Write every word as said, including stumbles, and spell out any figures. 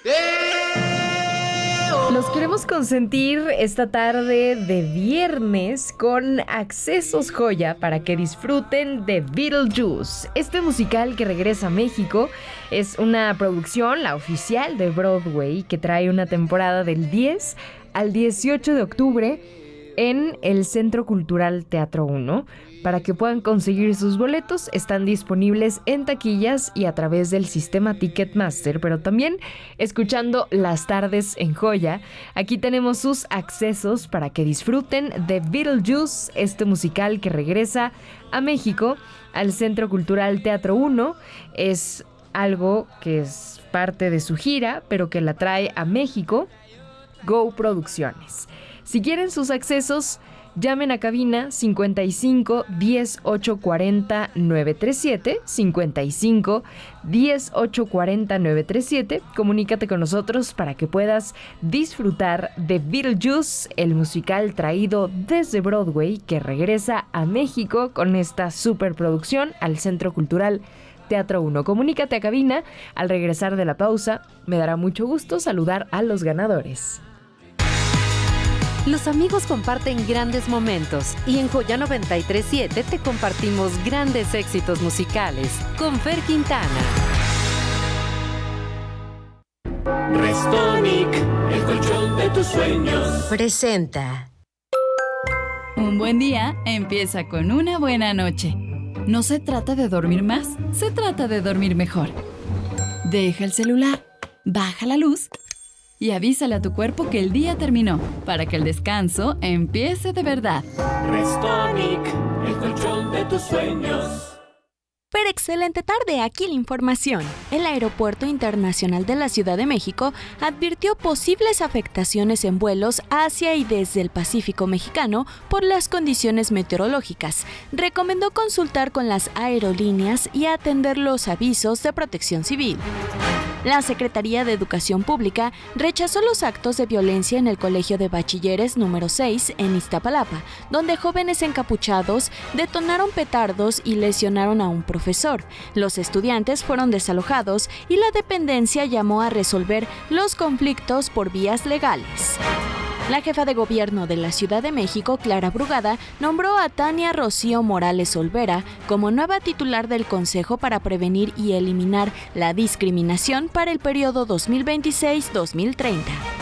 Los queremos consentir esta tarde de viernes con Accesos Joya para que disfruten de Beetlejuice. Este musical que regresa a México es una producción, la oficial de Broadway, que trae una temporada del diez al dieciocho de octubre en el Centro Cultural Teatro uno. Para que puedan conseguir sus boletos, están disponibles en taquillas y a través del sistema Ticketmaster, pero también escuchando Las Tardes en Joya. Aquí tenemos sus accesos para que disfruten de Beetlejuice, este musical que regresa a México, al Centro Cultural Teatro uno. Es algo que es parte de su gira, pero que la trae a México Go Producciones. Si quieren sus accesos, llamen a cabina cincuenta y cinco, diez, ocho cuarenta, nueve treinta y siete, cincuenta y cinco, diez, ocho cuarenta, nueve treinta y siete. Comunícate con nosotros para que puedas disfrutar de Beetlejuice, el musical traído desde Broadway que regresa a México con esta superproducción al Centro Cultural Teatro uno. Comunícate a cabina. Al regresar de la pausa, me dará mucho gusto saludar a los ganadores. Los amigos comparten grandes momentos y en Joya noventa y tres punto siete te compartimos grandes éxitos musicales con Fer Quintana. Restonic, el colchón de tus sueños. Presenta. Un buen día empieza con una buena noche. No se trata de dormir más, se trata de dormir mejor. Deja el celular, baja la luz y avísale a tu cuerpo que el día terminó, para que el descanso empiece de verdad. Restonic, el colchón de tus sueños. Pero excelente tarde, aquí la información. El Aeropuerto Internacional de la Ciudad de México advirtió posibles afectaciones en vuelos hacia y desde el Pacífico mexicano por las condiciones meteorológicas. Recomendó consultar con las aerolíneas y atender los avisos de protección civil. La Secretaría de Educación Pública rechazó los actos de violencia en el Colegio de Bachilleres número seis en Iztapalapa, donde jóvenes encapuchados detonaron petardos y lesionaron a un profesor. Los estudiantes fueron desalojados y la dependencia llamó a resolver los conflictos por vías legales. La jefa de gobierno de la Ciudad de México, Clara Brugada, nombró a Tania Rocío Morales Olvera como nueva titular del Consejo para Prevenir y Eliminar la Discriminación para el periodo dos mil veintiséis a dos mil treinta.